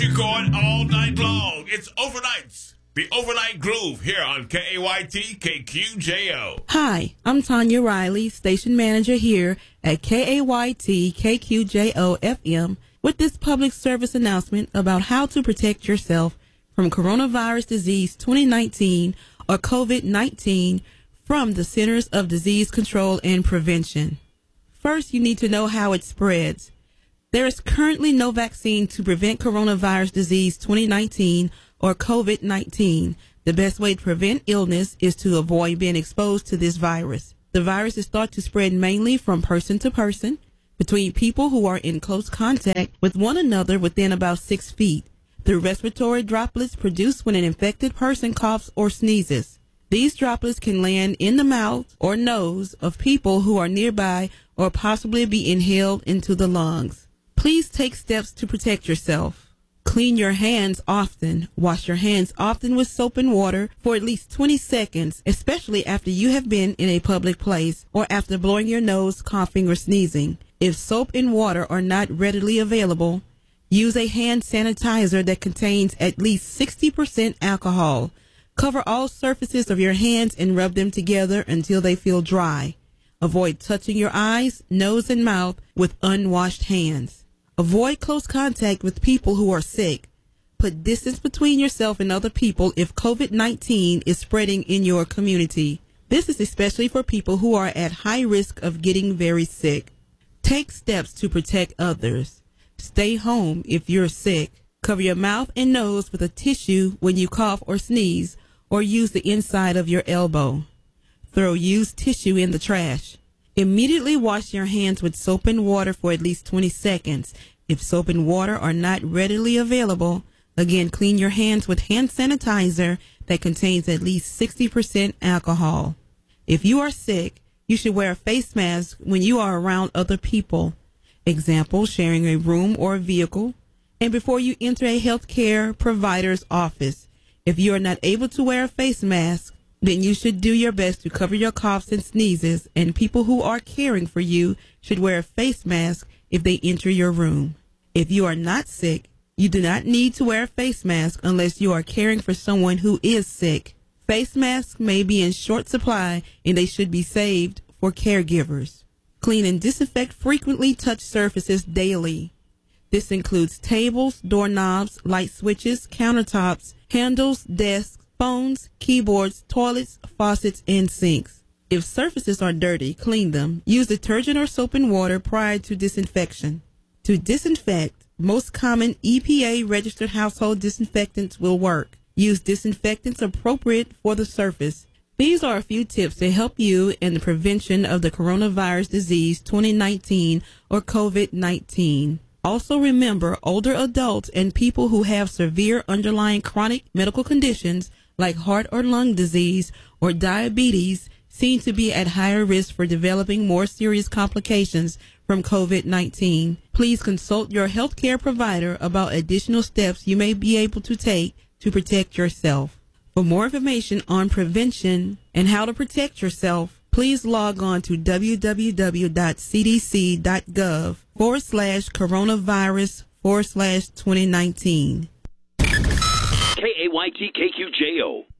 Record all night long. It's overnights. The Overnight Groove here on KAYT KQJO. Hi, I'm Tanya Riley, station manager here at KAYT KQJO FM with this public service announcement about how to protect yourself from coronavirus disease 2019 or COVID-19 from the Centers of Disease Control and Prevention. First, you need to know how it spreads. There is currently no vaccine to prevent coronavirus disease 2019 or COVID-19. The best way to prevent illness is to avoid being exposed to this virus. The virus is thought to spread mainly from person to person, between people who are in close contact with one another within about 6 feet, through respiratory droplets produced when an infected person coughs or sneezes. These droplets can land in the mouth or nose of people who are nearby or possibly be inhaled into the lungs. Please take steps to protect yourself. Clean your hands often. Wash your hands often with soap and water for at least 20 seconds, especially after you have been in a public place or after blowing your nose, coughing, or sneezing. If soap and water are not readily available, use a hand sanitizer that contains at least 60% alcohol. Cover all surfaces of your hands and rub them together until they feel dry. Avoid touching your eyes, nose, and mouth with unwashed hands. Avoid close contact with people who are sick. Put distance between yourself and other people if COVID-19 is spreading in your community. This is especially for people who are at high risk of getting very sick. Take steps to protect others. Stay home if you're sick. Cover your mouth and nose with a tissue when you cough or sneeze, or use the inside of your elbow. Throw used tissue in the trash. Immediately wash your hands with soap and water for at least 20 seconds. If soap and water are not readily available, again, clean your hands with hand sanitizer that contains at least 60% alcohol. If you are sick, you should wear a face mask when you are around other people. Example, sharing a room or a vehicle, and before you enter a healthcare provider's office. If you are not able to wear a face mask, then you should do your best to cover your coughs and sneezes, and people who are caring for you should wear a face mask if they enter your room. If you are not sick, you do not need to wear a face mask unless you are caring for someone who is sick. Face masks may be in short supply, and they should be saved for caregivers. Clean and disinfect frequently touched surfaces daily. This includes tables, doorknobs, light switches, countertops, handles, desks, phones, keyboards, toilets, faucets, and sinks. If surfaces are dirty, clean them. Use detergent or soap and water prior to disinfection. To disinfect, most common EPA-registered household disinfectants will work. Use disinfectants appropriate for the surface. These are a few tips to help you in the prevention of the coronavirus disease 2019 or COVID-19. Also remember, older adults and people who have severe underlying chronic medical conditions like heart or lung disease or diabetes seem to be at higher risk for developing more serious complications from COVID-19. Please consult your healthcare provider about additional steps you may be able to take to protect yourself. For more information on prevention and how to protect yourself, please log on to www.cdc.gov/coronavirus/2019. KAYT KQJO.